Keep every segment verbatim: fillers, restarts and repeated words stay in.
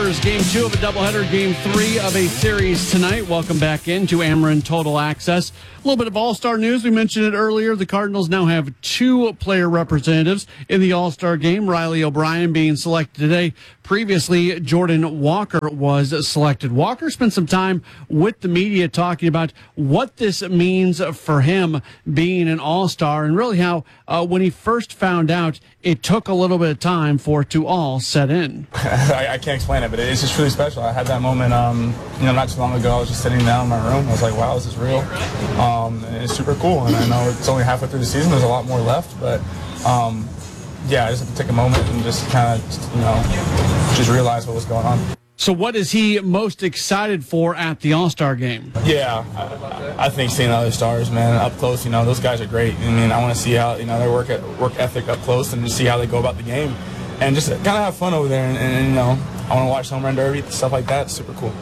Tigers, game two of a doubleheader, game three of a series tonight. Welcome back into Ameren Total Access. A little bit of All-Star news. We mentioned it earlier. The Cardinals now have two player representatives in the All-Star game. Riley O'Brien being selected today. Previously, Jordan Walker was selected. Walker spent some time with the media talking about what this means for him being an All-Star and really how uh, when he first found out, it took a little bit of time for it to all set in. I, I can't explain it, but it's just really special. I had that moment, um, you know, not too long ago. I was just sitting down in my room. I was like, wow, this is real. Um, and it's super cool. And I know it's only halfway through the season. There's a lot more left. But, um, yeah, I just have to take a moment and just kind of, you know, just realize what was going on. So what is he most excited for at the All-Star game? Yeah, I, I think seeing other stars, man, up close, you know, those guys are great. I mean, I want to see how, you know, their work work ethic up close and just see how they go about the game. And just kind of have fun over there. And, and you know, I want to watch home run derby, stuff like that. It's super cool.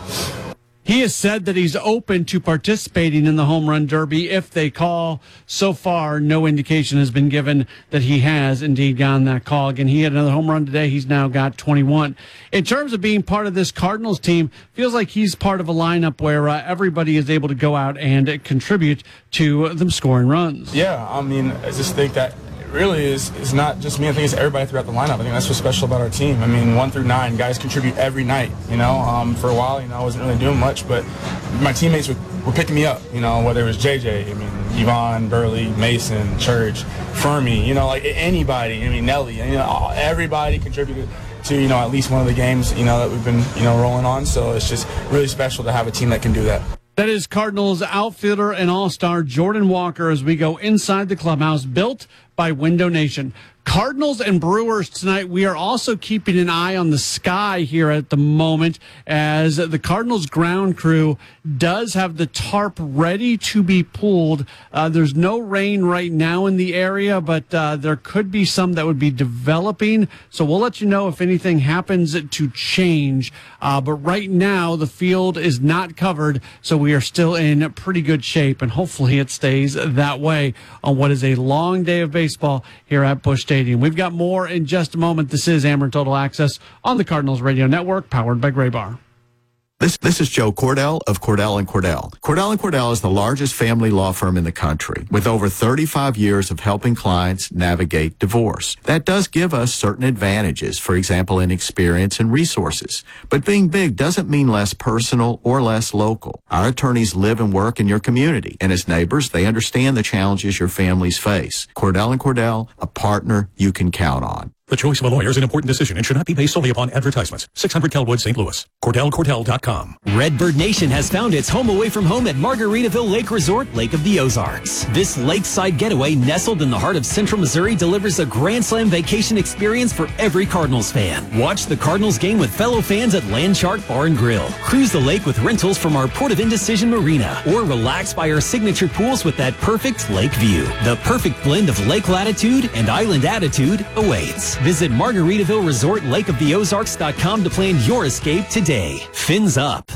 He has said that he's open to participating in the home run derby if they call. So far, no indication has been given that he has indeed gotten that call. Again, he had another home run today. He's now got twenty-one. In terms of being part of this Cardinals team, feels like he's part of a lineup where uh, everybody is able to go out and contribute to them scoring runs. Yeah, I mean, I just think that really is is not just me. I think it's everybody throughout the lineup. I think that's what's special about our team. I mean, one through nine, guys contribute every night. You know, um, for a while, you know, I wasn't really doing much, but my teammates were, were picking me up. You know, whether it was J J, I mean, Yvonne, Burley, Mason, Church, Fermi. You know, like anybody. I mean, Nelly. You know, everybody contributed to, you know, at least one of the games, you know, that we've been, you know, rolling on. So it's just really special to have a team that can do that. That is Cardinals outfielder and all-star Jordan Walker as we go inside the clubhouse built by Window Nation. Cardinals and Brewers tonight. We are also keeping an eye on the sky here at the moment as the Cardinals ground crew does have the tarp ready to be pulled. Uh, there's no rain right now in the area, but uh, there could be some that would be developing. So we'll let you know if anything happens to change. Uh, but right now, the field is not covered, so we are still in pretty good shape, and hopefully it stays that way on what is a long day of baseball here at Busch Stadium. We've got more in just a moment. This is Ameren Total Access on the Cardinals Radio Network, powered by Graybar. This this is Joe Cordell of Cordell and Cordell. Cordell and Cordell is the largest family law firm in the country with over thirty-five years of helping clients navigate divorce. That does give us certain advantages, for example, in experience and resources. But being big doesn't mean less personal or less local. Our attorneys live and work in your community, and as neighbors, they understand the challenges your families face. Cordell and Cordell, a partner you can count on. The choice of a lawyer is an important decision and should not be based solely upon advertisements. six hundred Kelwood, Saint Louis. Cordell Cordell dot com. Redbird Nation has found its home away from home at Margaritaville Lake Resort, Lake of the Ozarks. This lakeside getaway nestled in the heart of Central Missouri delivers a Grand Slam vacation experience for every Cardinals fan. Watch the Cardinals game with fellow fans at Landchart Bar and Grill. Cruise the lake with rentals from our Port of Indecision Marina, or relax by our signature pools with that perfect lake view. The perfect blend of lake latitude and island attitude awaits. Visit Margaritaville Resort Lake of the Ozarks dot com to plan your escape today. Fins up.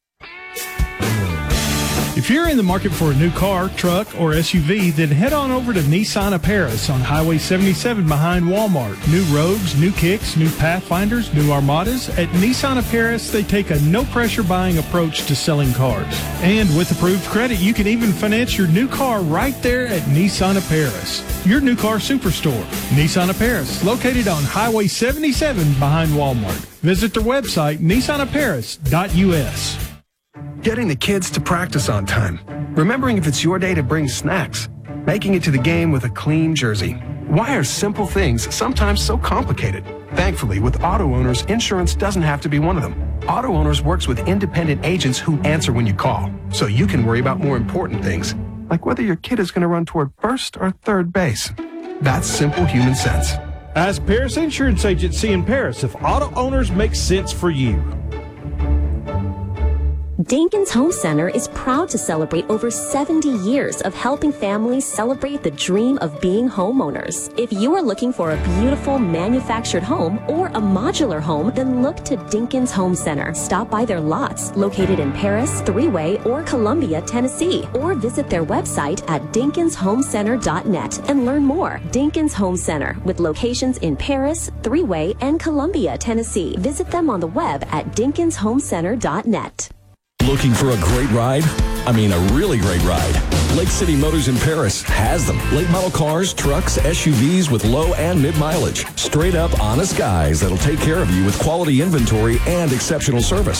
If you're in the market for a new car, truck, or S U V, then head on over to Nissan of Paris on Highway seventy-seven behind Walmart. New Rogues, new Kicks, new Pathfinders, new Armadas. At Nissan of Paris, they take a no-pressure buying approach to selling cars. And with approved credit, you can even finance your new car right there at Nissan of Paris, your new car superstore. Nissan of Paris, located on Highway seventy-seven behind Walmart. Visit their website, nissan of paris dot u s. Getting the kids to practice on time. Remembering if it's your day to bring snacks. Making it to the game with a clean jersey. Why are simple things sometimes so complicated? Thankfully, with Auto Owners, insurance doesn't have to be one of them. Auto Owners works with independent agents who answer when you call, so you can worry about more important things, like whether your kid is going to run toward first or third base. That's simple human sense. Ask Paris Insurance Agency in Paris if Auto Owners makes sense for you. Dinkins Home Center is proud to celebrate over seventy years of helping families celebrate the dream of being homeowners. If you are looking for a beautiful manufactured home or a modular home, then look to Dinkins Home Center. Stop by their lots located in Paris, Three-Way, or Columbia, Tennessee, or visit their website at dinkins home center dot net and learn more. Dinkins Home Center, with locations in Paris, Three-Way, and Columbia, Tennessee. Visit them on the web at dinkins home center dot net. Looking for a great ride? I mean, a really great ride. Lake City Motors in Paris has them. Late model cars, trucks, S U Vs with low and mid mileage. Straight up honest guys that'll take care of you with quality inventory and exceptional service.